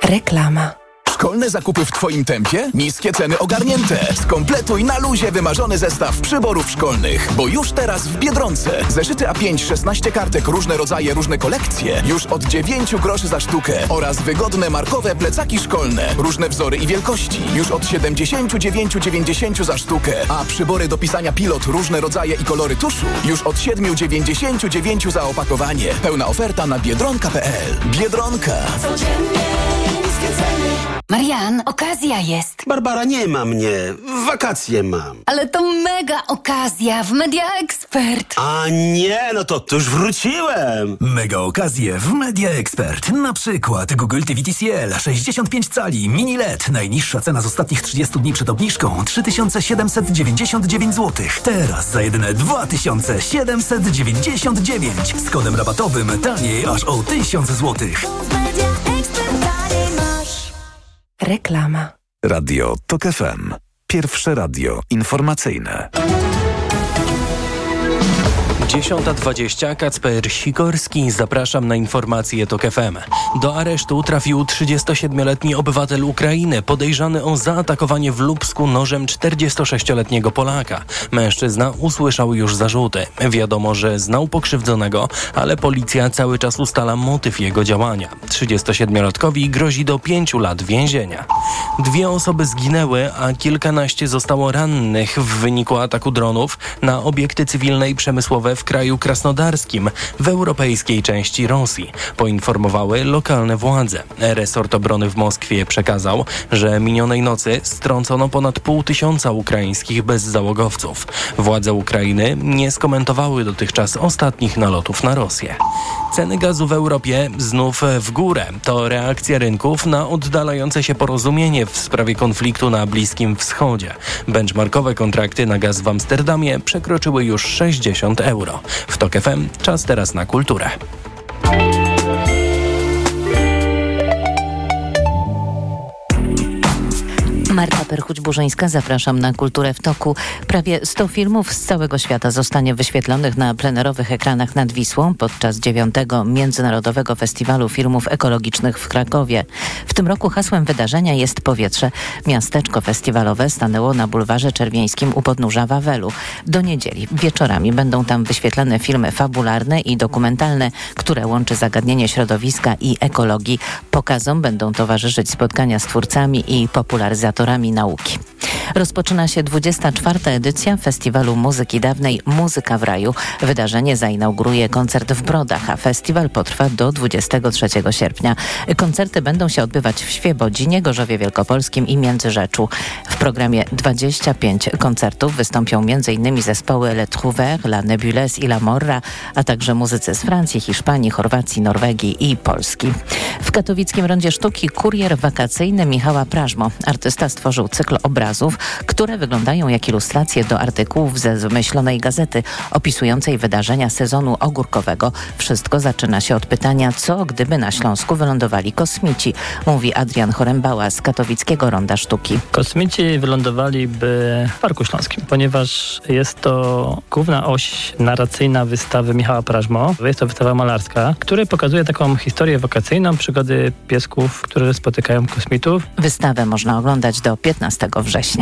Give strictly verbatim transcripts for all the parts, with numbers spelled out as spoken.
Reklama. Szkolne zakupy w Twoim tempie? Niskie ceny ogarnięte. Skompletuj na luzie wymarzony zestaw przyborów szkolnych. Bo już teraz w Biedronce zeszyty A pięć, szesnaście kartek, różne rodzaje, różne kolekcje już od dziewięć groszy za sztukę. Oraz wygodne markowe plecaki szkolne. Różne wzory i wielkości już od siedemdziesiąt dziewięć dziewięćdziesiąt za sztukę. A przybory do pisania pilot, różne rodzaje i kolory tuszu już od siedem dziewięćdziesiąt dziewięć za opakowanie. Pełna oferta na biedronka kropka pe el. Biedronka. Codziennie niskie ceny. Marian, okazja jest. Barbara, nie ma mnie. Wakacje mam. Ale to mega okazja w Media Expert. A nie, no to, to już wróciłem. Mega okazje w Media Expert. Na przykład Google T V T C L sześćdziesiąt pięć cali mini L E D. Najniższa cena z ostatnich trzydziestu dni przed obniżką trzy tysiące siedemset dziewięćdziesiąt dziewięć złotych. Teraz za jedyne dwa tysiące siedemset dziewięćdziesiąt dziewięć. Z kodem rabatowym taniej aż o tysiąc złotych. Reklama. Radio Tok F M. Pierwsze radio informacyjne. dziesiąta dwadzieścia. Kacper Sikorski. Zapraszam na informacje Tok F M. Do aresztu trafił trzydziestosiedmioletni obywatel Ukrainy podejrzany o zaatakowanie w Lubsku nożem czterdziestosześcioletniego Polaka. Mężczyzna usłyszał już zarzuty. Wiadomo, że znał pokrzywdzonego, ale policja cały czas ustala motyw jego działania. trzydziestosiedmiolatkowi grozi do pięciu lat więzienia. Dwie osoby zginęły, a kilkanaście zostało rannych w wyniku ataku dronów na obiekty cywilne i przemysłowe w kraju krasnodarskim, w europejskiej części Rosji, poinformowały lokalne władze. Resort obrony w Moskwie przekazał, że minionej nocy strącono ponad pół tysiąca ukraińskich bezzałogowców. Władze Ukrainy nie skomentowały dotychczas ostatnich nalotów na Rosję. Ceny gazu w Europie znów w górę. To reakcja rynków na oddalające się porozumienie w sprawie konfliktu na Bliskim Wschodzie. Benchmarkowe kontrakty na gaz w Amsterdamie przekroczyły już sześćdziesiąt euro. W Tok F M czas teraz na kulturę. Marta Perchuć-Burzyńska, zapraszam na Kulturę w Toku. Prawie sto filmów z całego świata zostanie wyświetlonych na plenerowych ekranach nad Wisłą podczas dziewiątego Międzynarodowego Festiwalu Filmów Ekologicznych w Krakowie. W tym roku hasłem wydarzenia jest powietrze. Miasteczko festiwalowe stanęło na bulwarze Czerwieńskim u podnóża Wawelu. Do niedzieli wieczorami będą tam wyświetlane filmy fabularne i dokumentalne, które łączy zagadnienie środowiska i ekologii. Pokazom będą towarzyszyć spotkania z twórcami i popularyzatorami nauki. Rozpoczyna się dwudziesta czwarta edycja Festiwalu Muzyki Dawnej Muzyka w Raju. Wydarzenie zainauguruje koncert w Brodach, a festiwal potrwa do dwudziestego trzeciego sierpnia. Koncerty będą się odbywać w Świebodzinie, Gorzowie Wielkopolskim i Międzyrzeczu. W programie dwadzieścia pięć koncertów wystąpią m.in. zespoły Le Trouvert, La Nebuleuse i La Morra, a także muzycy z Francji, Hiszpanii, Chorwacji, Norwegii i Polski. W katowickim Rondzie Sztuki kurier wakacyjny Michała Prażmo. Artysta stworzył cykl obrazów, które wyglądają jak ilustracje do artykułów ze zmyślonej gazety opisującej wydarzenia sezonu ogórkowego. Wszystko zaczyna się od pytania, co gdyby na Śląsku wylądowali kosmici, mówi Adrian Chorembała z katowickiego Ronda Sztuki. Kosmici wylądowaliby w Parku Śląskim, ponieważ jest to główna oś narracyjna wystawy Michała Prażmo. Jest to wystawa malarska, która pokazuje taką historię wakacyjną, przygody piesków, które spotykają kosmitów. Wystawę można oglądać do piętnastego września.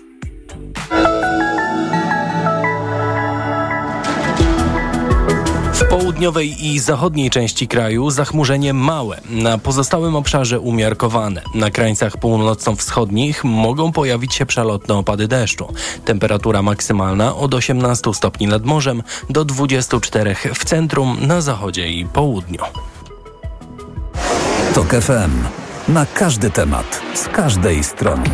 W południowej i zachodniej części kraju zachmurzenie małe, na pozostałym obszarze umiarkowane. Na krańcach północno-wschodnich mogą pojawić się przelotne opady deszczu. Temperatura maksymalna od osiemnastu stopni nad morzem do dwudziestu czterech w centrum, na zachodzie i południu. Tok F M. Na każdy temat, z każdej strony.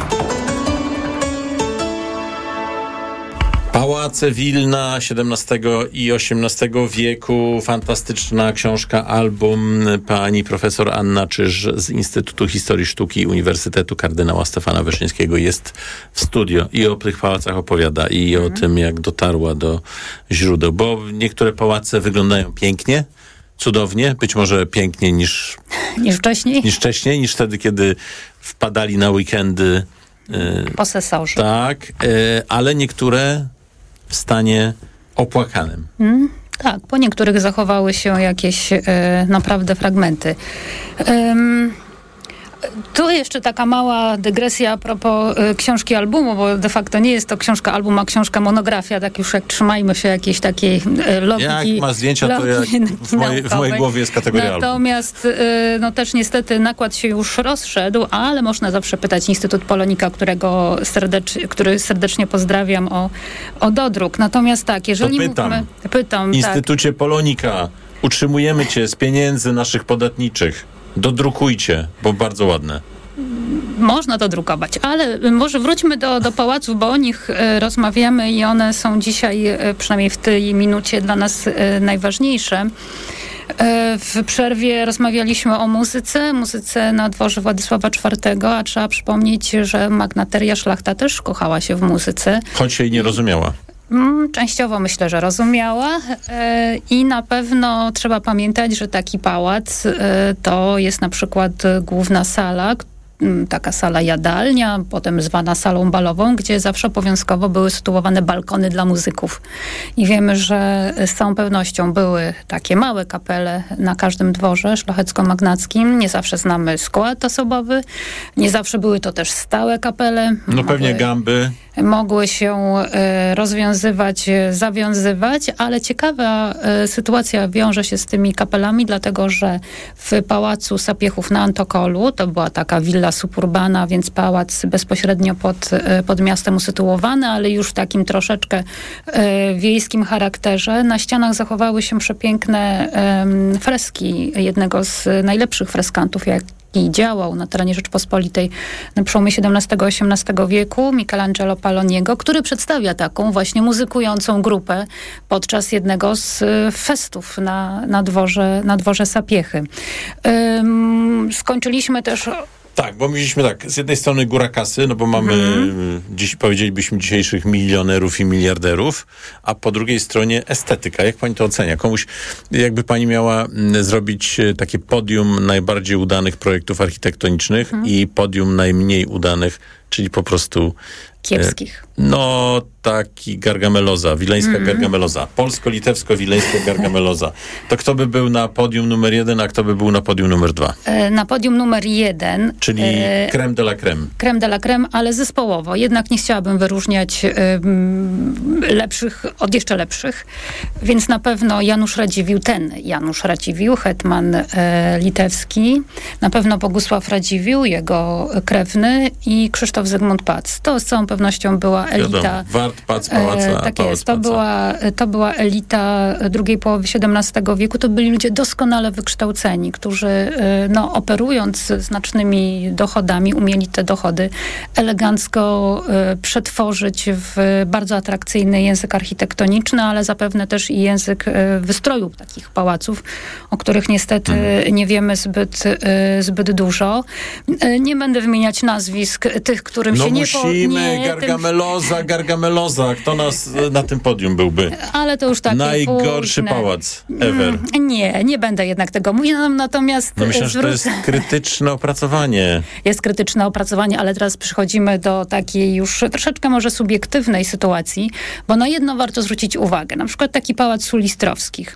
Pałace Wilna siedemnastego i osiemnastego wieku. Fantastyczna książka, album. Pani profesor Anna Czyż z Instytutu Historii Sztuki Uniwersytetu Kardynała Stefana Wyszyńskiego jest w studio i o tych pałacach opowiada i mm. o tym, jak dotarła do źródeł. Bo niektóre pałace wyglądają pięknie, cudownie, być może piękniej niż, niż wcześniej. Niż wcześniej, niż wtedy, kiedy wpadali na weekendy yy, posesorzy. Tak, yy, ale niektóre w stanie opłakanym. Mm, tak, po niektórych zachowały się jakieś yy, naprawdę fragmenty. Ym, Tu jeszcze taka mała dygresja a propos y, książki albumu, bo de facto nie jest to książka album, a książka monografia, tak już jak trzymajmy się jakiejś takiej y, logiki. Jak ma zdjęcia, to jak w mojej, w mojej głowie jest kategoria Natomiast album. Y, no też niestety nakład się już rozszedł, ale można zawsze pytać Instytut Polonika, którego serdecz, który serdecznie pozdrawiam, o, o dodruk. Natomiast tak, jeżeli to pytam. mówimy... Pytam, Instytucie tak. Polonika, utrzymujemy cię z pieniędzy naszych podatniczych. Dodrukujcie, bo bardzo ładne. Można to drukować, ale może wróćmy do, do pałaców, bo o nich e, rozmawiamy i one są dzisiaj, e, przynajmniej w tej minucie, dla nas e, najważniejsze. E, w przerwie rozmawialiśmy o muzyce, muzyce na dworze Władysława czwartego, a trzeba przypomnieć, że magnateria szlachta też kochała się w muzyce. Choć jej nie rozumiała. Częściowo myślę, że rozumiała i na pewno trzeba pamiętać, że taki pałac to jest na przykład główna sala, taka sala jadalnia, potem zwana salą balową, gdzie zawsze obowiązkowo były sytuowane balkony dla muzyków. I wiemy, że z całą pewnością były takie małe kapele na każdym dworze szlachecko-magnackim. Nie zawsze znamy skład osobowy, nie zawsze były to też stałe kapele. No mogły, pewnie gamby. Mogły się y, rozwiązywać, y, zawiązywać, ale ciekawa y, sytuacja wiąże się z tymi kapelami, dlatego że w pałacu Sapiehów na Antokolu, to była taka willa suburbana, więc pałac bezpośrednio pod, pod miastem usytuowany, ale już w takim troszeczkę e, wiejskim charakterze. Na ścianach zachowały się przepiękne e, freski jednego z najlepszych freskantów, jak i działał na terenie Rzeczpospolitej na przełomie siedemnastego osiemnastego wieku, Michelangelo Paloniego, który przedstawia taką właśnie muzykującą grupę podczas jednego z festów na, na, dworze, na dworze Sapiechy. Ym, skończyliśmy też... Tak, bo myśleliśmy tak, z jednej strony góra kasy, no bo mamy, mm. dziś powiedzielibyśmy dzisiejszych milionerów i miliarderów, a po drugiej stronie estetyka. Jak pani to ocenia? Komuś, jakby pani miała m, zrobić takie podium najbardziej udanych projektów architektonicznych mm. i podium najmniej udanych, czyli po prostu... Kiepskich. E, no, taki Gargameloza, wileńska mm. Gargameloza, polsko-litewsko-wileńska Gargameloza. To kto by był na podium numer jeden, a kto by był na podium numer dwa? E, na podium numer jeden. Czyli e, crème de la crème. Crème de la crème, ale zespołowo. Jednak nie chciałabym wyróżniać e, lepszych od jeszcze lepszych. Więc na pewno Janusz Radziwiłł, ten Janusz Radziwiłł, hetman e, litewski. Na pewno Bogusław Radziwiłł, jego krewny i Krzysztof Zygmunt Pac. To z całą pewnością była elita. Wiadomo, Wart, Pac, Pałaca, e, tak Pałac, jest. To była, to była elita drugiej połowy siedemnastego wieku. To byli ludzie doskonale wykształceni, którzy e, no, operując znacznymi dochodami, umieli te dochody elegancko e, przetworzyć w bardzo atrakcyjny język architektoniczny, ale zapewne też i język e, wystroju takich pałaców, o których niestety hmm. nie wiemy zbyt, e, zbyt dużo. E, nie będę wymieniać nazwisk tych, którym no się nie musimy. po... Nie, Gargameloza, tym... Gargameloza. Kto nas na tym podium byłby? Ale to już takie najgorszy późne. Pałac ever. Nie, nie będę jednak tego mówić, natomiast... No myślę, że to jest krytyczne opracowanie. Jest krytyczne opracowanie, ale teraz przechodzimy do takiej już troszeczkę może subiektywnej sytuacji, bo na jedno warto zwrócić uwagę. Na przykład taki Pałac Sulistrowskich.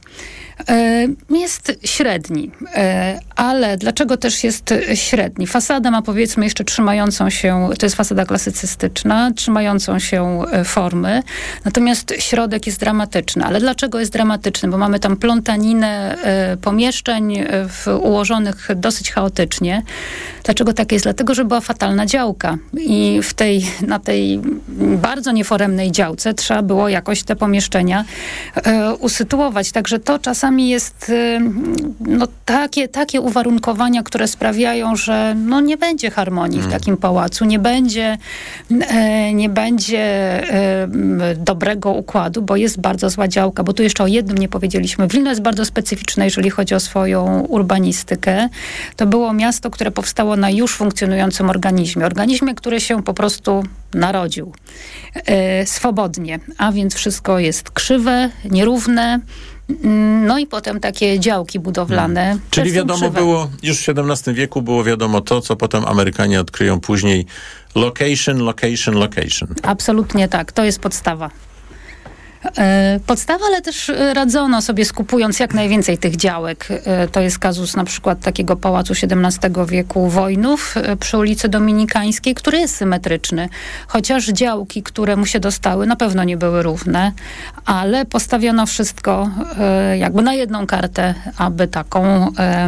Jest średni, ale dlaczego też jest średni? Fasada ma powiedzmy jeszcze trzymającą się, to jest fasada klasycystyczna, trzymającą się formy, natomiast środek jest dramatyczny. Ale dlaczego jest dramatyczny? Bo mamy tam plątaninę pomieszczeń w, ułożonych dosyć chaotycznie. Dlaczego tak jest? Dlatego, że była fatalna działka i w tej, na tej bardzo nieforemnej działce trzeba było jakoś te pomieszczenia usytuować. Także to czasami jest no, takie, takie uwarunkowania, które sprawiają, że no, nie będzie harmonii w takim pałacu, nie będzie, e, nie będzie e, dobrego układu, bo jest bardzo zła działka, bo tu jeszcze o jednym nie powiedzieliśmy. Wilno jest bardzo specyficzne, jeżeli chodzi o swoją urbanistykę. To było miasto, które powstało na już funkcjonującym organizmie. Organizmie, który się po prostu narodził e, swobodnie, a więc wszystko jest krzywe, nierówne. No i potem takie działki budowlane. Hmm. Czyli wiadomo krzywe. Było, już w siedemnastym wieku było wiadomo to, co potem Amerykanie odkryją później. Location, location, location. Absolutnie tak. To jest podstawa. Podstawa, ale też radzono sobie, skupując jak najwięcej tych działek. To jest kazus na przykład takiego pałacu siedemnastego wieku Wojnów przy ulicy Dominikańskiej, który jest symetryczny. Chociaż działki, które mu się dostały, na pewno nie były równe, ale postawiono wszystko jakby na jedną kartę, aby taką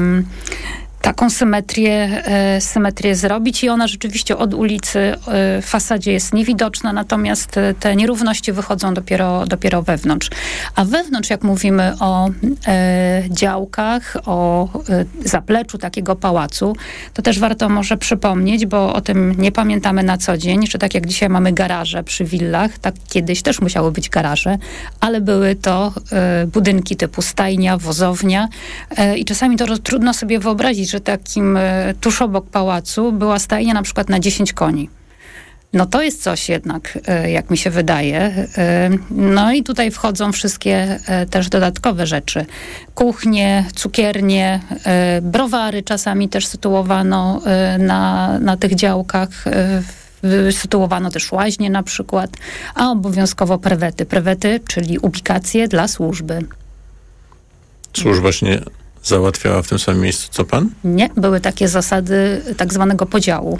taką symetrię, e, symetrię zrobić i ona rzeczywiście od ulicy e, w fasadzie jest niewidoczna, natomiast te nierówności wychodzą dopiero, dopiero wewnątrz. A wewnątrz, jak mówimy o e, działkach, o e, zapleczu takiego pałacu, to też warto może przypomnieć, bo o tym nie pamiętamy na co dzień, że tak jak dzisiaj mamy garaże przy willach, tak kiedyś też musiały być garaże, ale były to e, budynki typu stajnia, wozownia e, i czasami to trudno sobie wyobrazić, że takim e, tuż obok pałacu była stajnia na przykład na dziesięć koni. No to jest coś jednak, e, jak mi się wydaje. E, no i tutaj wchodzą wszystkie e, też dodatkowe rzeczy. Kuchnie, cukiernie, e, browary czasami też sytuowano e, na, na tych działkach. E, Sytuowano też łaźnie na przykład, a obowiązkowo prewety. Prewety, czyli ubikacje dla służby. Służba właśnie załatwiała w tym samym miejscu, co pan? Nie, były takie zasady tak zwanego podziału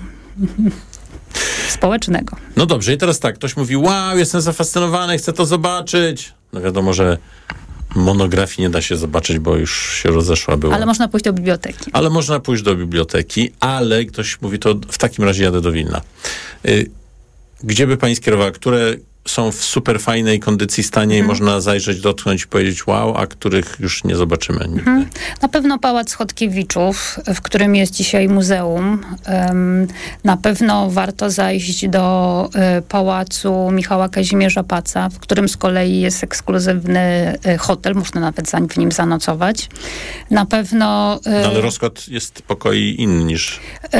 społecznego. No dobrze, i teraz tak, ktoś mówi, wow, jestem zafascynowany, chcę to zobaczyć. No wiadomo, że monografii nie da się zobaczyć, bo już się rozeszła była. Ale można pójść do biblioteki. Ale można pójść do biblioteki, ale ktoś mówi, to w takim razie jadę do Wilna. Y, gdzie by pani skierowała? Które są w super fajnej kondycji, stanie hmm. i można zajrzeć, dotknąć i powiedzieć wow, a których już nie zobaczymy nigdy. Hmm. Na pewno Pałac Chodkiewiczów, w którym jest dzisiaj muzeum. Um, na pewno warto zajść do y, Pałacu Michała Kazimierza Paca, w którym z kolei jest ekskluzywny y, hotel, można nawet w nim zanocować. Na pewno... Y, no, ale rozkład jest pokoi inny niż...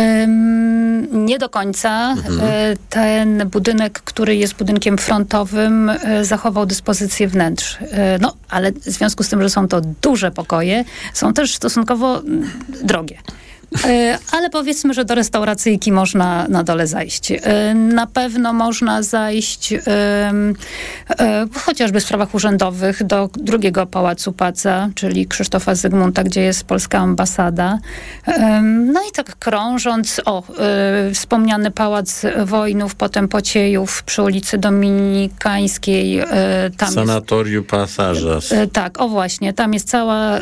Um, nie do końca. Hmm. Y, ten budynek, który jest budynkiem frontowym, frontowym zachował dyspozycję wnętrz. No, ale w związku z tym, że są to duże pokoje, są też stosunkowo drogie. Ale powiedzmy, że do restauracyjki można na dole zajść. Na pewno można zajść chociażby w sprawach urzędowych do drugiego Pałacu Paca, czyli Krzysztofa Zygmunta, gdzie jest polska ambasada. No i tak krążąc, o, wspomniany Pałac Wojnów, potem Pociejów przy ulicy Dominikańskiej. Tam Sanatorium Pasaża. Tak, o właśnie, tam jest cała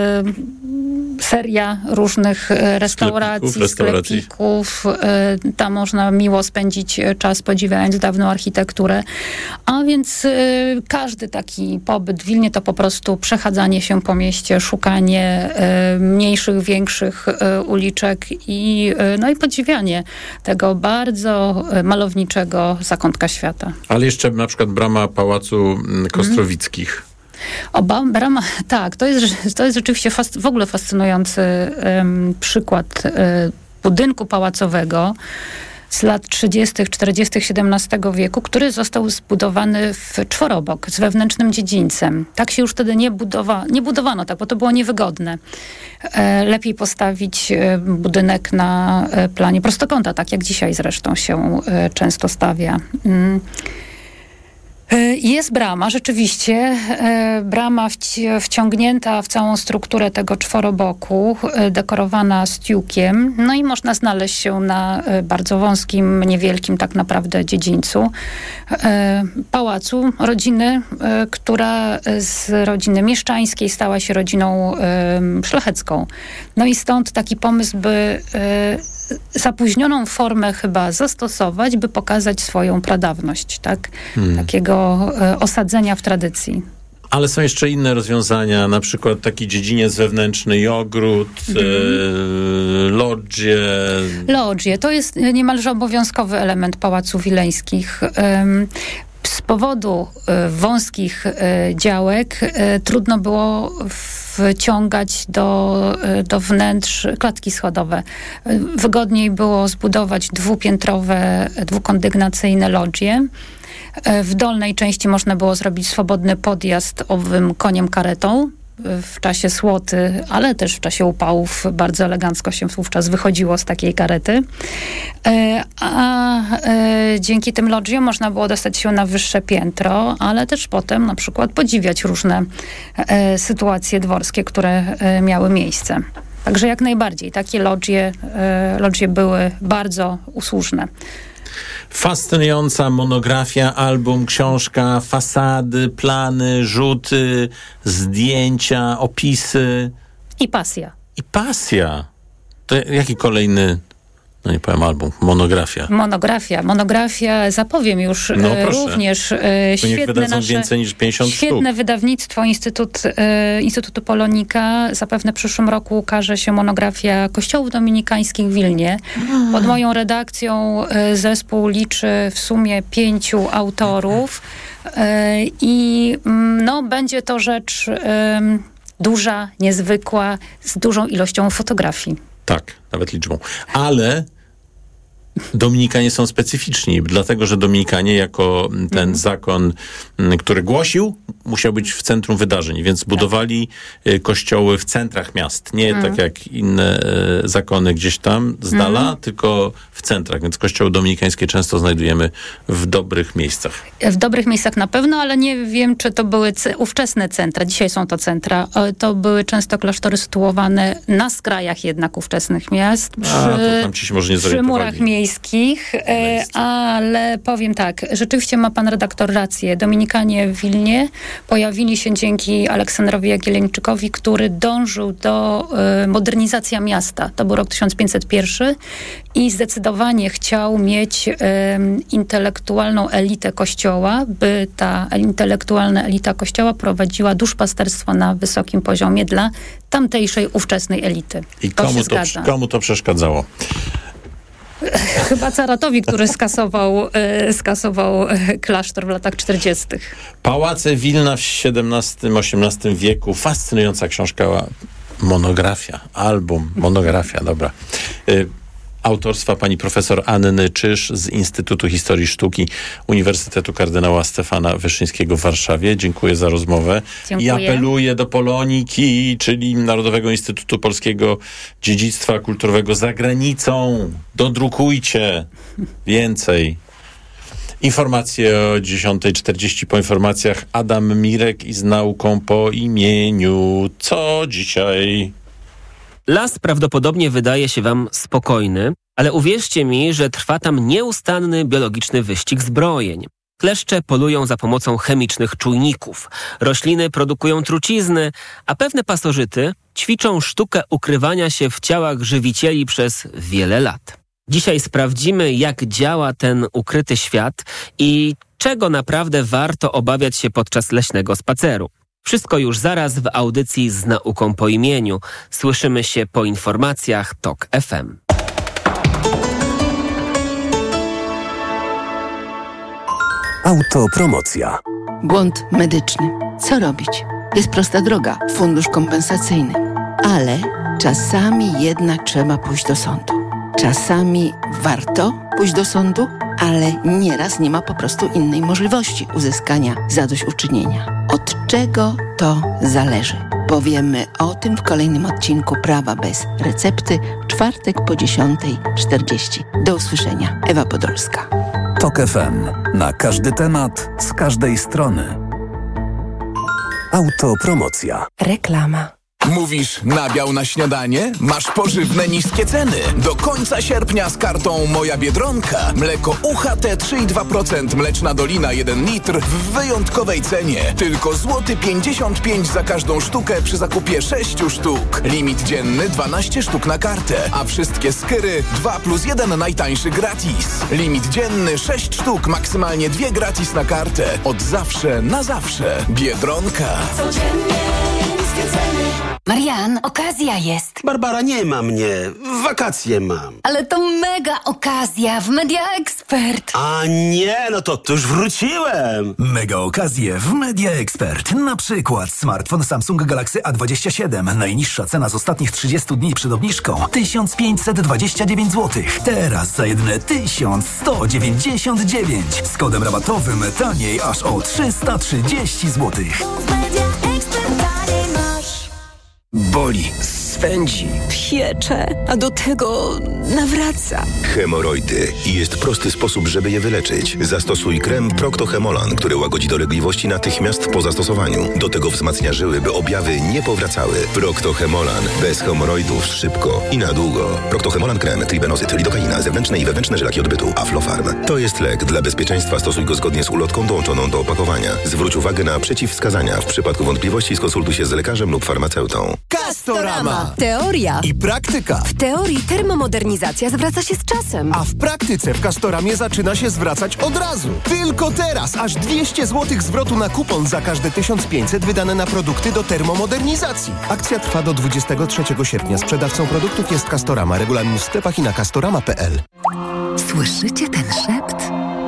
seria różnych restauracji, sklepików, restauracji. sklepików. Tam można miło spędzić czas, podziwiając dawną architekturę. A więc każdy taki pobyt w Wilnie to po prostu przechadzanie się po mieście, szukanie mniejszych, większych uliczek i, no i podziwianie tego bardzo malowniczego zakątka świata. Ale jeszcze na przykład brama Pałacu Kostrowickich. Oba, brama, tak, to jest, to jest rzeczywiście fas, w ogóle fascynujący um, przykład um, budynku pałacowego z lat trzydziestych, czterdziestych siedemnastego wieku, który został zbudowany w czworobok z wewnętrznym dziedzińcem. Tak się już wtedy nie, budowa, nie budowano, tak, bo to było niewygodne. E, lepiej postawić e, budynek na e, planie prostokąta, tak jak dzisiaj zresztą się e, często stawia. Mm. Jest brama, rzeczywiście. Brama wci- wciągnięta w całą strukturę tego czworoboku, dekorowana stiukiem. No i można znaleźć się na bardzo wąskim, niewielkim tak naprawdę dziedzińcu pałacu rodziny, która z rodziny mieszczańskiej stała się rodziną szlachecką. No i stąd taki pomysł, by zapóźnioną formę chyba zastosować, by pokazać swoją pradawność, tak? Hmm. Takiego e, osadzenia w tradycji. Ale są jeszcze inne rozwiązania, na przykład taki dziedziniec wewnętrzny, ogród, mm. e, lodgie. Lodgie, to jest niemalże obowiązkowy element Pałaców Wileńskich. Um, Z powodu y, wąskich y, działek y, trudno było wciągać do, y, do wnętrz klatki schodowe. Y, wygodniej było zbudować dwupiętrowe, dwukondygnacyjne lodgie. Y, w dolnej części można było zrobić swobodny podjazd owym koniem karetą. w czasie słoty, ale też w czasie upałów bardzo elegancko się wówczas wychodziło z takiej karety. A dzięki tym lodżiom można było dostać się na wyższe piętro, ale też potem na przykład podziwiać różne sytuacje dworskie, które miały miejsce. Także jak najbardziej takie lodżie, lodżie były bardzo usłużne. Fascynująca monografia, album, książka, fasady, plany, rzuty, zdjęcia, opisy. I pasja. I pasja. To jaki kolejny, no nie powiem album, monografia. Monografia. Monografia, zapowiem już no, e, również e, świetne nasze, więcej niż pięćdziesiąt świetne sztuk. wydawnictwo Instytut, e, Instytutu Polonika. Zapewne w przyszłym roku ukaże się monografia Kościołów Dominikańskich w Wilnie. Pod moją redakcją e, zespół liczy w sumie pięciu autorów e, i no, będzie to rzecz e, duża, niezwykła, z dużą ilością fotografii. Tak, nawet liczbą. Ale Dominikanie są specyficzni, dlatego że Dominikanie jako ten mm. zakon, który głosił, musiał być w centrum wydarzeń, więc tak. budowali kościoły w centrach miast. Nie mm. tak jak inne e, zakony gdzieś tam z dala, mm. tylko w centrach. Więc kościoły dominikańskie często znajdujemy w dobrych miejscach. W dobrych miejscach na pewno, ale nie wiem, czy to były ce- ówczesne centra. Dzisiaj są to centra. To były często klasztory sytuowane na skrajach jednak ówczesnych miast. Przy, A, to tam ci się może nie przy murach miejskich. Ale powiem tak, rzeczywiście ma pan redaktor rację. Dominikanie w Wilnie pojawili się dzięki Aleksandrowi Jagiellończykowi, który dążył do y, modernizacji miasta. To był rok tysiąc pięćset jeden i zdecydowanie chciał mieć y, intelektualną elitę kościoła, by ta intelektualna elita kościoła prowadziła duszpasterstwo na wysokim poziomie dla tamtejszej ówczesnej elity. I to komu, to, komu to przeszkadzało? Chyba caratowi, który skasował, e, skasował klasztor w latach czterdziestych. Pałace Wilna w siedemnastym osiemnastym wieku. Fascynująca książka, monografia, album, monografia, dobra. Y- autorstwa pani profesor Anny Czyż z Instytutu Historii Sztuki Uniwersytetu Kardynała Stefana Wyszyńskiego w Warszawie. Dziękuję za rozmowę. Dziękuję. I apeluję do Poloniki, czyli Narodowego Instytutu Polskiego Dziedzictwa Kulturowego za granicą. Dodrukujcie więcej. Informacje o dziesiąta czterdzieści. Po informacjach Adam Mirek i z nauką po imieniu. Co dzisiaj? Las prawdopodobnie wydaje się wam spokojny, ale uwierzcie mi, że trwa tam nieustanny biologiczny wyścig zbrojeń. Kleszcze polują za pomocą chemicznych czujników, rośliny produkują trucizny, a pewne pasożyty ćwiczą sztukę ukrywania się w ciałach żywicieli przez wiele lat. Dzisiaj sprawdzimy, jak działa ten ukryty świat i czego naprawdę warto obawiać się podczas leśnego spaceru. Wszystko już zaraz w audycji z nauką po imieniu. Słyszymy się po informacjach TOK F M. Autopromocja. Błąd medyczny. Co robić? Jest prosta droga. Fundusz kompensacyjny. Ale czasami jednak trzeba pójść do sądu. Czasami warto pójść do sądu, ale nieraz nie ma po prostu innej możliwości uzyskania zadośćuczynienia. Od czego to zależy? Powiemy o tym w kolejnym odcinku Prawa bez recepty w czwartek po dziesiątej czterdzieści. Do usłyszenia. Ewa Podolska. TOK F M. Na każdy temat, z każdej strony. Autopromocja. Reklama. Mówisz nabiał na śniadanie? Masz pożywne niskie ceny. Do końca sierpnia z kartą Moja Biedronka. Mleko U H T trzy i dwa procent, Mleczna Dolina jeden litr w wyjątkowej cenie. Tylko złoty pięćdziesiąt pięć za każdą sztukę przy zakupie sześciu sztuk. Limit dzienny dwanaście sztuk na kartę, a wszystkie skyry dwa plus jeden najtańszy gratis. Limit dzienny sześć sztuk, maksymalnie dwie gratis na kartę. Od zawsze na zawsze. Biedronka. Codziennie niskie ceny. Marian, okazja jest. Barbara, nie ma mnie. Wakacje mam. Ale to mega okazja w Media Expert. A nie, no to, to już wróciłem. Mega okazje w Media Expert. Na przykład smartfon Samsung Galaxy A dwadzieścia siedem. Najniższa cena z ostatnich trzydziestu dni przed obniżką. tysiąc pięćset dwadzieścia dziewięć złotych. Teraz za jedyne tysiąc sto dziewięćdziesiąt dziewięć. Z kodem rabatowym taniej aż o trzysta trzydzieści złotych. W Media Expert taniej masz. Boli, swędzi, Piecze, a do tego nawraca. Hemoroidy. I jest prosty sposób, żeby je wyleczyć. Zastosuj krem Procto-Hemolan, który łagodzi dolegliwości natychmiast po zastosowaniu. Do tego wzmacnia żyły, by objawy nie powracały. Procto-Hemolan. Bez hemoroidów szybko i na długo. Procto-Hemolan krem, tribenozyt, lidokaina, zewnętrzne i wewnętrzne żylaki odbytu. Aflofarm. To jest lek. Dla bezpieczeństwa stosuj go zgodnie z ulotką dołączoną do opakowania. Zwróć uwagę na przeciwwskazania. W przypadku wątpliwości skonsultuj się z lekarzem lub farmaceutą. Castorama. Teoria i praktyka. W teorii termomodernizacja zwraca się z czasem. A w praktyce w Castoramie zaczyna się zwracać od razu. Tylko teraz aż dwieście złotych zwrotu na kupon za każde tysiąc pięćset wydane na produkty do termomodernizacji. Akcja trwa do dwudziestego trzeciego sierpnia. Sprzedawcą produktów jest Castorama. Regulamin w sklepach i na castorama kropka p l. Słyszycie ten szept?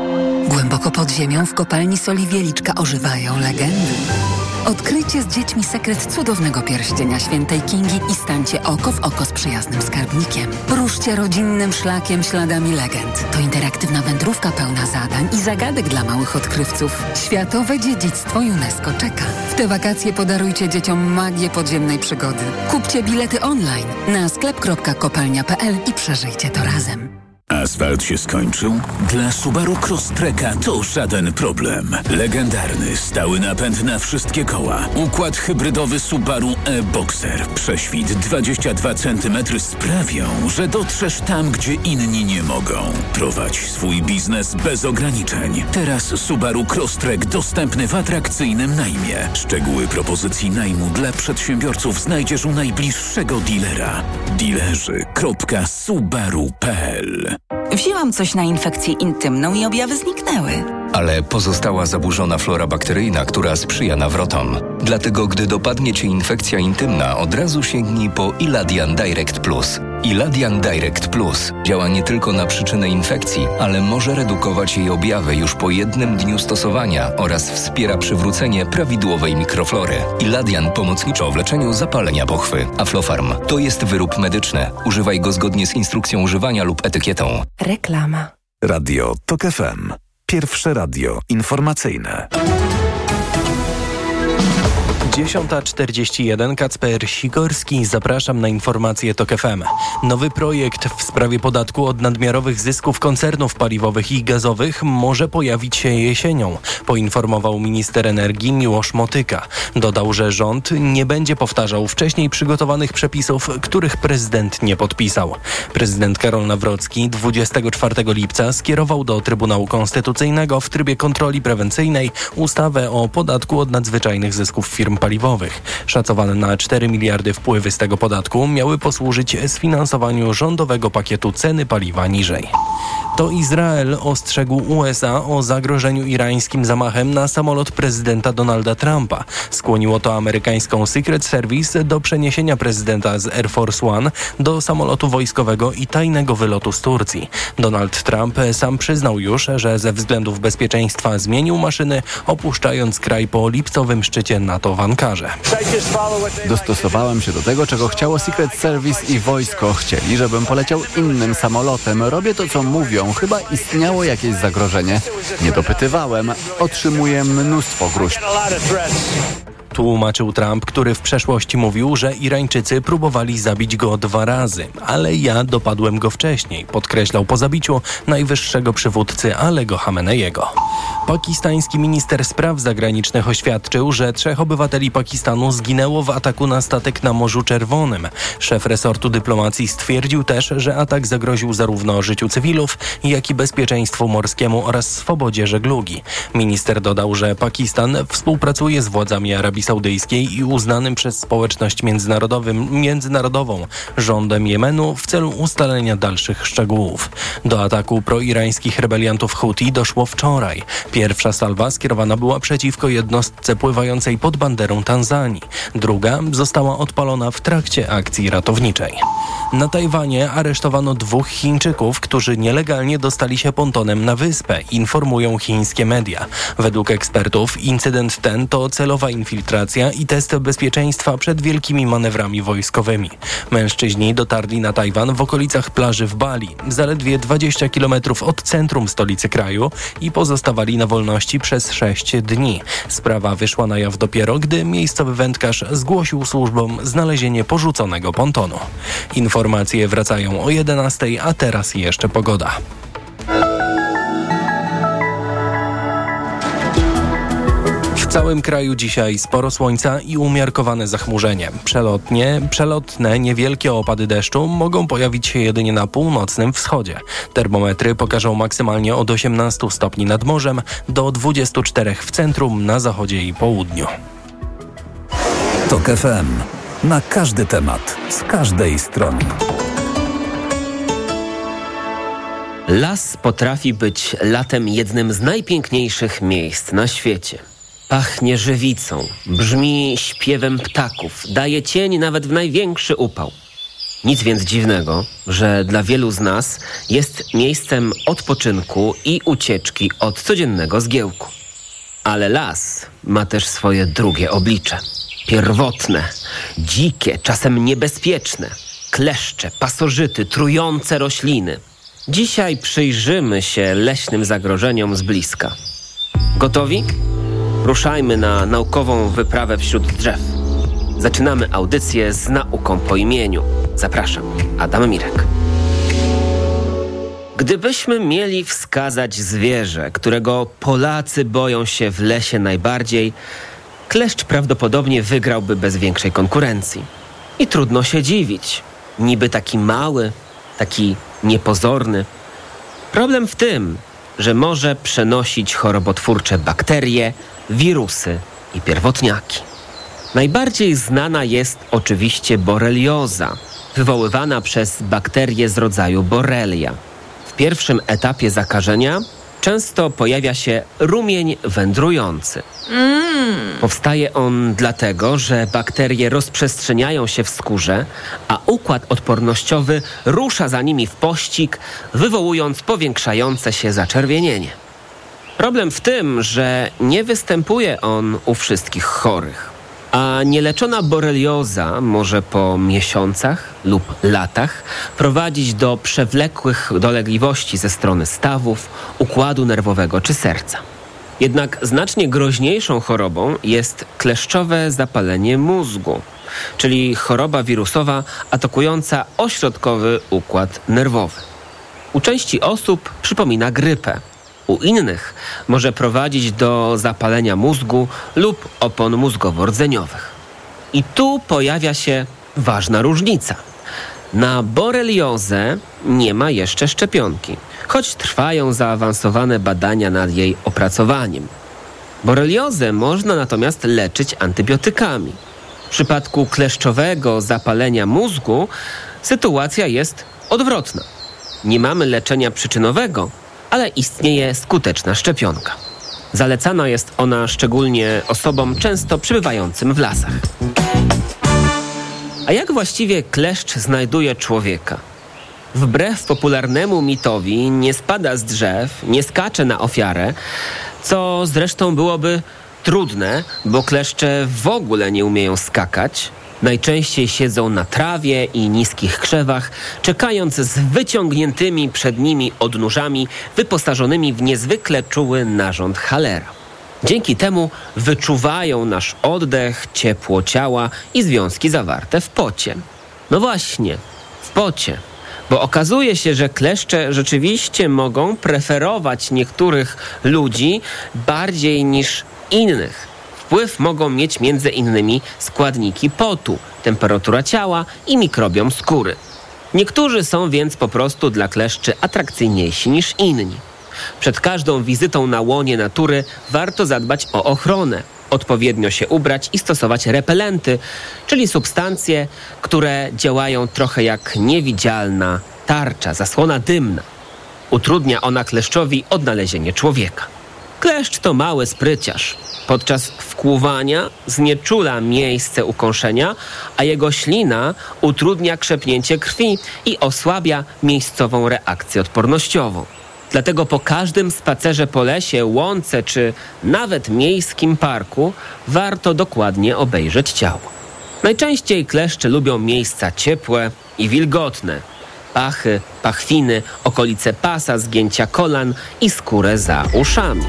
Głęboko pod ziemią w kopalni soli Wieliczka ożywają legendy. Odkryjcie z dziećmi sekret cudownego pierścienia świętej Kingi i stańcie oko w oko z przyjaznym skarbnikiem. Ruszcie rodzinnym szlakiem śladami legend. To interaktywna wędrówka pełna zadań i zagadek dla małych odkrywców. Światowe dziedzictwo UNESCO czeka. W te wakacje podarujcie dzieciom magię podziemnej przygody. Kupcie bilety online na sklep kropka kopalnia kropka p l i przeżyjcie to razem. Asfalt się skończył? Dla Subaru Crosstreka to żaden problem. Legendarny, stały napęd na wszystkie koła. Układ hybrydowy Subaru e-Boxer. Prześwit dwadzieścia dwa centymetry sprawią, że dotrzesz tam, gdzie inni nie mogą. Prowadź swój biznes bez ograniczeń. Teraz Subaru Crosstrek dostępny w atrakcyjnym najmie. Szczegóły propozycji najmu dla przedsiębiorców znajdziesz u najbliższego dealera. Dealerzy kropka subaru kropka p l. Wzięłam coś na infekcję intymną i objawy zniknęły. Ale pozostała zaburzona flora bakteryjna, która sprzyja nawrotom. Dlatego, gdy dopadnie Cię infekcja intymna, od razu sięgnij po Iladian Direct Plus. Iladian Direct Plus działa nie tylko na przyczynę infekcji, ale może redukować jej objawy już po jednym dniu stosowania oraz wspiera przywrócenie prawidłowej mikroflory. Iladian pomocniczo w leczeniu zapalenia pochwy. Aflofarm to jest wyrób medyczny. Używaj go zgodnie z instrukcją używania lub etykietą. Reklama. Radio TOK F M. Pierwsze radio informacyjne. dziesiąta czterdzieści jeden, Kacper Sikorski. Zapraszam na informacje TOK F M. Nowy projekt w sprawie podatku od nadmiarowych zysków koncernów paliwowych i gazowych może pojawić się jesienią, poinformował minister energii Miłosz Motyka. Dodał, że rząd nie będzie powtarzał wcześniej przygotowanych przepisów, których prezydent nie podpisał. Prezydent Karol Nawrocki dwudziestego czwartego lipca skierował do Trybunału Konstytucyjnego w trybie kontroli prewencyjnej ustawę o podatku od nadzwyczajnych zysków firm paliwowych. Szacowane na cztery miliardy wpływy z tego podatku miały posłużyć sfinansowaniu rządowego pakietu ceny paliwa niżej. To Izrael ostrzegł U S A o zagrożeniu irańskim zamachem na samolot prezydenta Donalda Trumpa. Skłoniło to amerykańską Secret Service do przeniesienia prezydenta z Air Force One do samolotu wojskowego i tajnego wylotu z Turcji. Donald Trump sam przyznał już, że ze względów bezpieczeństwa zmienił maszyny, opuszczając kraj po lipcowym szczycie NATO w Ankarze. Dostosowałem się do tego, czego chciało Secret Service i wojsko. Chcieli, żebym poleciał innym samolotem. Robię to, co mówią. Chyba istniało jakieś zagrożenie. Nie dopytywałem. Otrzymuję mnóstwo gróźb. Tłumaczył Trump, który w przeszłości mówił, że Irańczycy próbowali zabić go dwa razy, ale ja dopadłem go wcześniej, podkreślał po zabiciu najwyższego przywódcy Alego Hameneiego. Pakistański minister spraw zagranicznych oświadczył, że trzech obywateli Pakistanu zginęło w ataku na statek na Morzu Czerwonym. Szef resortu dyplomacji stwierdził też, że atak zagroził zarówno życiu cywilów, jak i bezpieczeństwu morskiemu oraz swobodzie żeglugi. Minister dodał, że Pakistan współpracuje z władzami Arabii Saudyjskiej i uznanym przez społeczność międzynarodowym, międzynarodową rządem Jemenu w celu ustalenia dalszych szczegółów. Do ataku proirańskich rebeliantów Huti doszło wczoraj. Pierwsza salwa skierowana była przeciwko jednostce pływającej pod banderą Tanzanii. Druga została odpalona w trakcie akcji ratowniczej. Na Tajwanie aresztowano dwóch Chińczyków, którzy nielegalnie dostali się pontonem na wyspę, informują chińskie media. Według ekspertów incydent ten to celowa infiltracja rejestracja i test bezpieczeństwa przed wielkimi manewrami wojskowymi. Mężczyźni dotarli na Tajwan w okolicach plaży w Bali, zaledwie dwadzieścia kilometrów od centrum stolicy kraju i pozostawali na wolności przez sześć dni. Sprawa wyszła na jaw dopiero, gdy miejscowy wędkarz zgłosił służbom znalezienie porzuconego pontonu. Informacje wracają o jedenastej, a teraz jeszcze pogoda. W całym kraju dzisiaj sporo słońca i umiarkowane zachmurzenie. Przelotnie, przelotne, niewielkie opady deszczu mogą pojawić się jedynie na północnym wschodzie. Termometry pokażą maksymalnie od osiemnastu stopni nad morzem do dwudziestu czterech w centrum, na zachodzie i południu. TOK F M. Na każdy temat, z każdej strony. Las potrafi być latem jednym z najpiękniejszych miejsc na świecie. Pachnie żywicą, brzmi śpiewem ptaków, daje cień nawet w największy upał. Nic więc dziwnego, że dla wielu z nas jest miejscem odpoczynku i ucieczki od codziennego zgiełku. Ale las ma też swoje drugie oblicze. Pierwotne, dzikie, czasem niebezpieczne. Kleszcze, pasożyty, trujące rośliny. Dzisiaj przyjrzymy się leśnym zagrożeniom z bliska. Gotowi? Ruszajmy na naukową wyprawę wśród drzew. Zaczynamy audycję z nauką po imieniu. Zapraszam, Adam Mirek. Gdybyśmy mieli wskazać zwierzę, którego Polacy boją się w lesie najbardziej, kleszcz prawdopodobnie wygrałby bez większej konkurencji. I trudno się dziwić. Niby taki mały, taki niepozorny. Problem w tym, że może przenosić chorobotwórcze bakterie, wirusy i pierwotniaki. Najbardziej znana jest oczywiście borelioza, wywoływana przez bakterie z rodzaju Borrelia. W pierwszym etapie zakażenia często pojawia się rumień wędrujący. Mm. Powstaje on dlatego, że bakterie rozprzestrzeniają się w skórze, a układ odpornościowy rusza za nimi w pościg, wywołując powiększające się zaczerwienienie. Problem w tym, że nie występuje on u wszystkich chorych, a nieleczona borelioza może po miesiącach lub latach prowadzić do przewlekłych dolegliwości ze strony stawów, układu nerwowego czy serca. Jednak znacznie groźniejszą chorobą jest kleszczowe zapalenie mózgu, czyli choroba wirusowa atakująca ośrodkowy układ nerwowy. U części osób przypomina grypę. U innych może prowadzić do zapalenia mózgu lub opon mózgowo-rdzeniowych. I tu pojawia się ważna różnica. Na boreliozę nie ma jeszcze szczepionki, choć trwają zaawansowane badania nad jej opracowaniem. Boreliozę można natomiast leczyć antybiotykami. W przypadku kleszczowego zapalenia mózgu sytuacja jest odwrotna. Nie mamy leczenia przyczynowego, ale istnieje skuteczna szczepionka. Zalecana jest ona szczególnie osobom często przebywającym w lasach. A jak właściwie kleszcz znajduje człowieka? Wbrew popularnemu mitowi nie spada z drzew, nie skacze na ofiarę, co zresztą byłoby trudne, bo kleszcze w ogóle nie umieją skakać. Najczęściej siedzą na trawie i niskich krzewach, czekając z wyciągniętymi przed nimi odnóżami wyposażonymi w niezwykle czuły narząd Hallera. Dzięki temu wyczuwają nasz oddech, ciepło ciała i związki zawarte w pocie. No właśnie, w pocie. Bo okazuje się, że kleszcze rzeczywiście mogą preferować niektórych ludzi bardziej niż innych. Wpływ mogą mieć między innymi składniki potu, temperatura ciała i mikrobiom skóry. Niektórzy są więc po prostu dla kleszczy atrakcyjniejsi niż inni. Przed każdą wizytą na łonie natury warto zadbać o ochronę, odpowiednio się ubrać i stosować repelenty, czyli substancje, które działają trochę jak niewidzialna tarcza, zasłona dymna. Utrudnia ona kleszczowi odnalezienie człowieka. Kleszcz to mały spryciarz. Podczas wkłuwania znieczula miejsce ukąszenia, a jego ślina utrudnia krzepnięcie krwi i osłabia miejscową reakcję odpornościową. Dlatego po każdym spacerze po lesie, łące czy nawet miejskim parku warto dokładnie obejrzeć ciało. Najczęściej kleszcze lubią miejsca ciepłe i wilgotne. Pachy, pachwiny, okolice pasa, zgięcia kolan i skórę za uszami.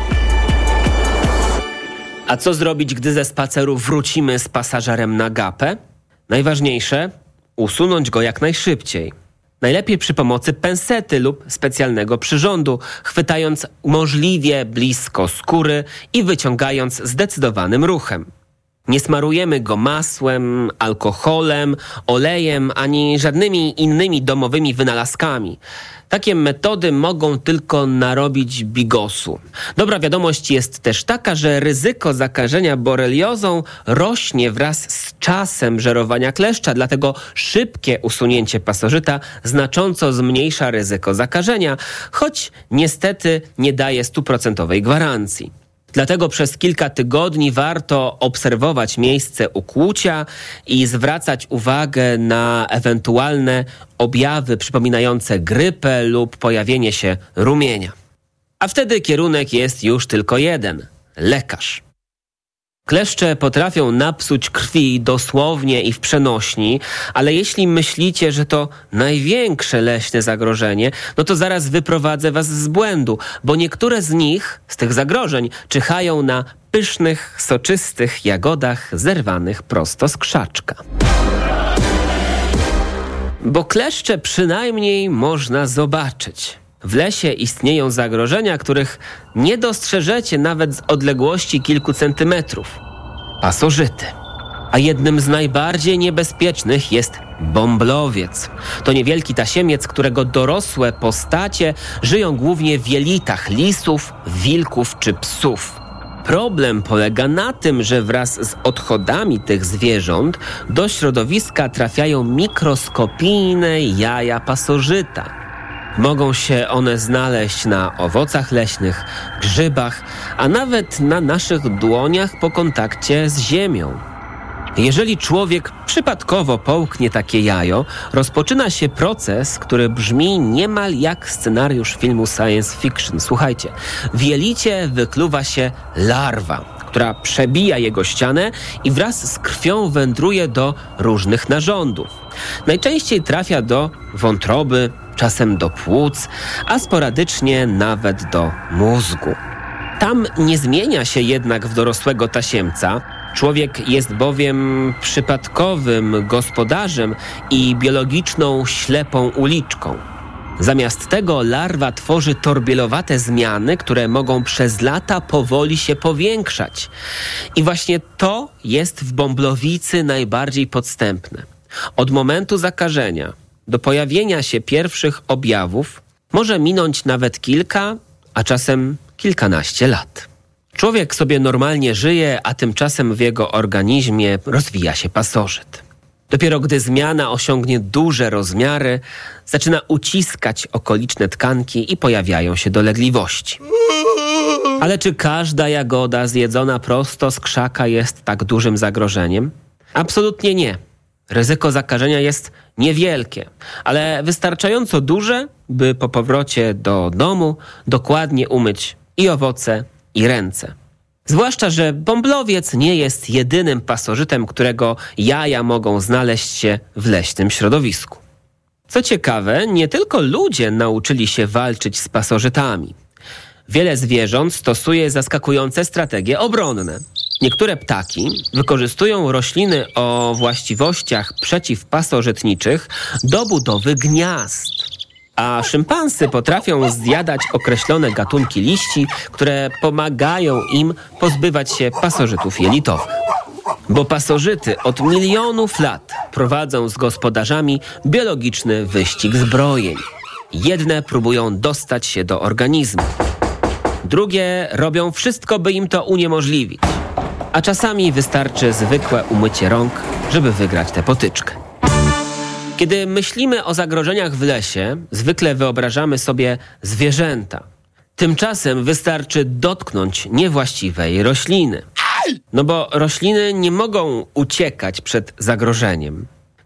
A co zrobić, gdy ze spaceru wrócimy z pasażerem na gapę? Najważniejsze, usunąć go jak najszybciej. Najlepiej przy pomocy pensety lub specjalnego przyrządu, chwytając możliwie blisko skóry i wyciągając zdecydowanym ruchem. Nie smarujemy go masłem, alkoholem, olejem ani żadnymi innymi domowymi wynalazkami. Takie metody mogą tylko narobić bigosu. Dobra wiadomość jest też taka, że ryzyko zakażenia boreliozą rośnie wraz z czasem żerowania kleszcza, dlatego szybkie usunięcie pasożyta znacząco zmniejsza ryzyko zakażenia, choć niestety nie daje stuprocentowej gwarancji. Dlatego przez kilka tygodni warto obserwować miejsce ukłucia i zwracać uwagę na ewentualne objawy przypominające grypę lub pojawienie się rumienia. A wtedy kierunek jest już tylko jeden – lekarz. Kleszcze potrafią napsuć krwi dosłownie i w przenośni, ale jeśli myślicie, że to największe leśne zagrożenie, no to zaraz wyprowadzę was z błędu, bo niektóre z nich, z tych zagrożeń, czyhają na pysznych, soczystych jagodach zerwanych prosto z krzaczka. Bo kleszcze przynajmniej można zobaczyć. W lesie istnieją zagrożenia, których nie dostrzeżecie nawet z odległości kilku centymetrów. Pasożyty. A jednym z najbardziej niebezpiecznych jest bąblowiec. To niewielki tasiemiec, którego dorosłe postacie żyją głównie w jelitach lisów, wilków czy psów. Problem polega na tym, że wraz z odchodami tych zwierząt do środowiska trafiają mikroskopijne jaja pasożyta. Mogą się one znaleźć na owocach leśnych, grzybach, a nawet na naszych dłoniach po kontakcie z ziemią. Jeżeli człowiek przypadkowo połknie takie jajo, rozpoczyna się proces, który brzmi niemal jak scenariusz filmu science fiction. Słuchajcie, w jelicie wykluwa się larwa, która przebija jego ścianę i wraz z krwią wędruje do różnych narządów. Najczęściej trafia do wątroby, czasem do płuc, a sporadycznie nawet do mózgu. Tam nie zmienia się jednak w dorosłego tasiemca. Człowiek jest bowiem przypadkowym gospodarzem i biologiczną ślepą uliczką. Zamiast tego larwa tworzy torbielowate zmiany, które mogą przez lata powoli się powiększać. I właśnie to jest w bąblowicy najbardziej podstępne. Od momentu zakażenia do pojawienia się pierwszych objawów może minąć nawet kilka, a czasem kilkanaście lat. Człowiek sobie normalnie żyje, a tymczasem w jego organizmie rozwija się pasożyt. Dopiero gdy zmiana osiągnie duże rozmiary, zaczyna uciskać okoliczne tkanki i pojawiają się dolegliwości. Ale czy każda jagoda zjedzona prosto z krzaka jest tak dużym zagrożeniem? Absolutnie nie. Ryzyko zakażenia jest niewielkie, ale wystarczająco duże, by po powrocie do domu dokładnie umyć i owoce, i ręce. Zwłaszcza, że bąblowiec nie jest jedynym pasożytem, którego jaja mogą znaleźć się w leśnym środowisku. Co ciekawe, nie tylko ludzie nauczyli się walczyć z pasożytami. Wiele zwierząt stosuje zaskakujące strategie obronne. Niektóre ptaki wykorzystują rośliny o właściwościach przeciwpasożytniczych do budowy gniazd. A szympansy potrafią zjadać określone gatunki liści, które pomagają im pozbywać się pasożytów jelitowych. Bo pasożyty od milionów lat prowadzą z gospodarzami biologiczny wyścig zbrojeń. Jedne próbują dostać się do organizmu. Drugie robią wszystko, by im to uniemożliwić. A czasami wystarczy zwykłe umycie rąk, żeby wygrać tę potyczkę. Kiedy myślimy o zagrożeniach w lesie, zwykle wyobrażamy sobie zwierzęta. Tymczasem wystarczy dotknąć niewłaściwej rośliny. No bo rośliny nie mogą uciekać przed zagrożeniem.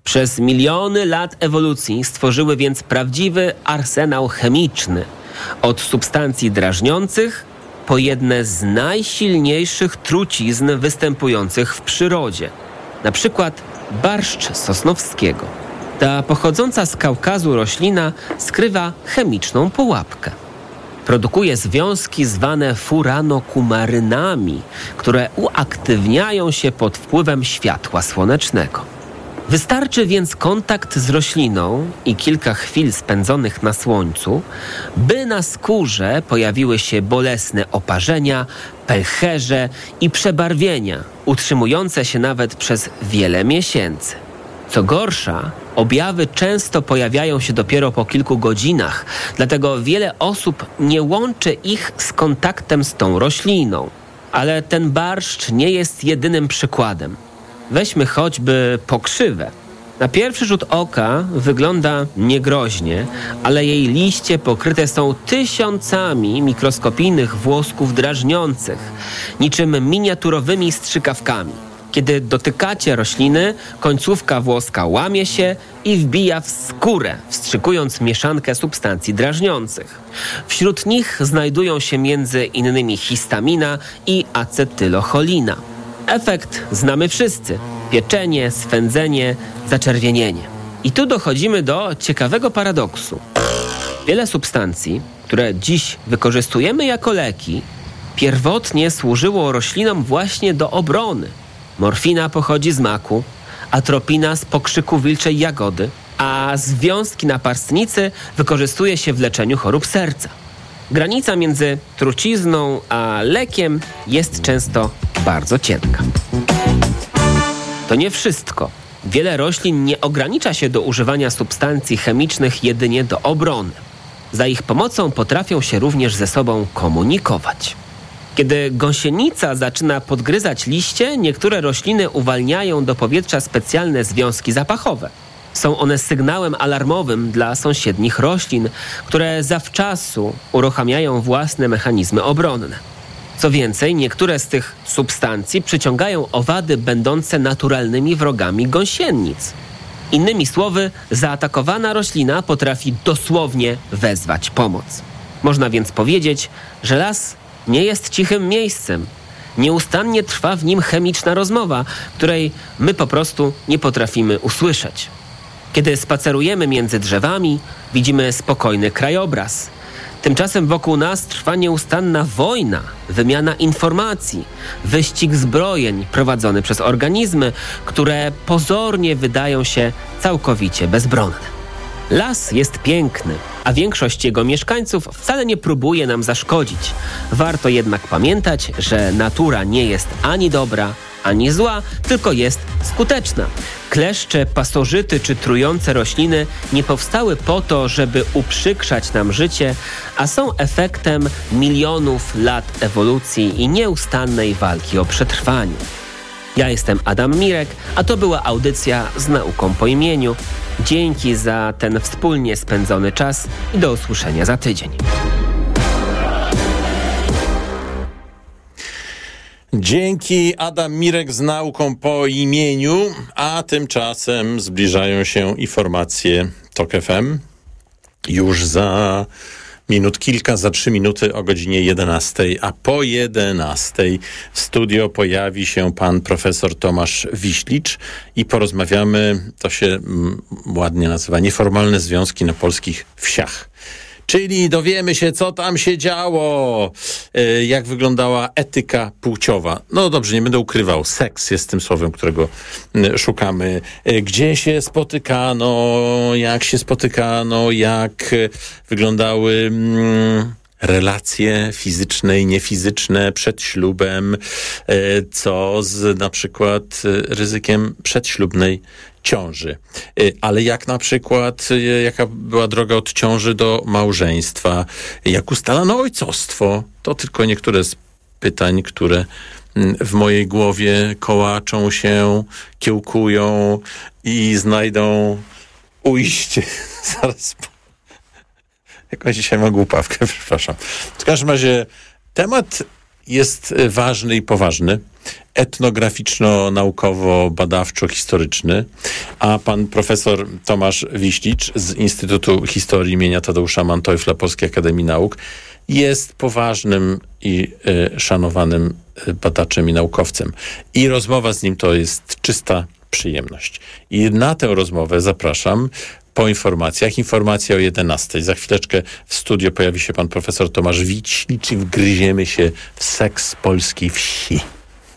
Przez miliony lat ewolucji stworzyły więc prawdziwy arsenał chemiczny. Od substancji drażniących po jedne z najsilniejszych trucizn występujących w przyrodzie. Na przykład barszcz sosnowskiego. Ta pochodząca z Kaukazu roślina skrywa chemiczną pułapkę. Produkuje związki zwane furanokumarynami, które uaktywniają się pod wpływem światła słonecznego. Wystarczy więc kontakt z rośliną i kilka chwil spędzonych na słońcu, by na skórze pojawiły się bolesne oparzenia, pęcherze i przebarwienia, utrzymujące się nawet przez wiele miesięcy. Co gorsza, objawy często pojawiają się dopiero po kilku godzinach, dlatego wiele osób nie łączy ich z kontaktem z tą rośliną. Ale ten barszcz nie jest jedynym przykładem. Weźmy choćby pokrzywę. Na pierwszy rzut oka wygląda niegroźnie, ale jej liście pokryte są tysiącami mikroskopijnych włosków drażniących, niczym miniaturowymi strzykawkami. Kiedy dotykacie rośliny, końcówka włoska łamie się i wbija w skórę, wstrzykując mieszankę substancji drażniących. Wśród nich znajdują się między innymi histamina i acetylocholina. Efekt znamy wszyscy. Pieczenie, swędzenie, zaczerwienienie. I tu dochodzimy do ciekawego paradoksu. Wiele substancji, które dziś wykorzystujemy jako leki, pierwotnie służyło roślinom właśnie do obrony. Morfina pochodzi z maku, atropina z pokrzyku wilczej jagody, a związki napastnicy wykorzystuje się w leczeniu chorób serca. Granica między trucizną a lekiem jest często bardzo cienka. To nie wszystko. Wiele roślin nie ogranicza się do używania substancji chemicznych jedynie do obrony. Za ich pomocą potrafią się również ze sobą komunikować. Kiedy gąsienica zaczyna podgryzać liście, niektóre rośliny uwalniają do powietrza specjalne związki zapachowe. Są one sygnałem alarmowym dla sąsiednich roślin, które zawczasu uruchamiają własne mechanizmy obronne. Co więcej, niektóre z tych substancji przyciągają owady będące naturalnymi wrogami gąsienic. Innymi słowy, zaatakowana roślina potrafi dosłownie wezwać pomoc. Można więc powiedzieć, że las nie jest cichym miejscem. Nieustannie trwa w nim chemiczna rozmowa, której my po prostu nie potrafimy usłyszeć. Kiedy spacerujemy między drzewami, widzimy spokojny krajobraz. Tymczasem wokół nas trwa nieustanna wojna, wymiana informacji, wyścig zbrojeń prowadzony przez organizmy, które pozornie wydają się całkowicie bezbronne. Las jest piękny, a większość jego mieszkańców wcale nie próbuje nam zaszkodzić. Warto jednak pamiętać, że natura nie jest ani dobra, ani zła, tylko jest skuteczna. Kleszcze, pasożyty czy trujące rośliny nie powstały po to, żeby uprzykrzać nam życie, a są efektem milionów lat ewolucji i nieustannej walki o przetrwanie. Ja jestem Adam Mirek, a to była audycja z nauką po imieniu. Dzięki za ten wspólnie spędzony czas i do usłyszenia za tydzień. Dzięki, Adam Mirek z nauką po imieniu, a tymczasem zbliżają się informacje TOK F M. Już za minut kilka, za trzy minuty o godzinie jedenastej, a po jedenastej w studio pojawi się pan profesor Tomasz Wiślicz i porozmawiamy, to się mm, ładnie nazywa, nieformalne związki na polskich wsiach. Czyli dowiemy się, co tam się działo, yy, jak wyglądała etyka płciowa. No dobrze, nie będę ukrywał, seks jest tym słowem, którego yy, szukamy. Yy, gdzie się spotykano, jak się spotykano, jak yy, wyglądały yy, relacje fizyczne i niefizyczne przed ślubem, yy, co z na przykład yy, ryzykiem przedślubnej ciąży. Ale jak na przykład, jaka była droga od ciąży do małżeństwa, jak ustalano ojcostwo, to tylko niektóre z pytań, które w mojej głowie kołaczą się, kiełkują i znajdą ujście. Zaraz. Jakąś dzisiaj mam głupawkę, przepraszam. W każdym razie temat jest ważny i poważny. etnograficzno-naukowo-badawczo-historyczny, a pan profesor Tomasz Wiślicz z Instytutu Historii imienia Tadeusza Manteuffla Polskiej Akademii Nauk jest poważnym i y, szanowanym badaczem i naukowcem. I rozmowa z nim to jest czysta przyjemność. I na tę rozmowę zapraszam po informacjach. Informacja o jedenastej. Za chwileczkę w studio pojawi się pan profesor Tomasz Wiślicz i wgryziemy się w seks polskiej wsi.